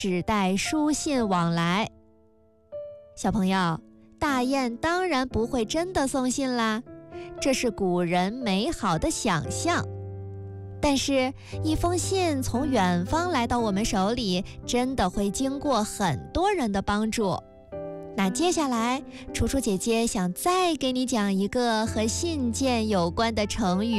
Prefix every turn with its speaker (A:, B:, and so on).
A: 只带书信往来。小朋友，大雁当然不会真的送信啦，这是古人美好的想象。但是，一封信从远方来到我们手里，真的会经过很多人的帮助。那接下来，楚楚姐姐想再给你讲一个和信件有关的成语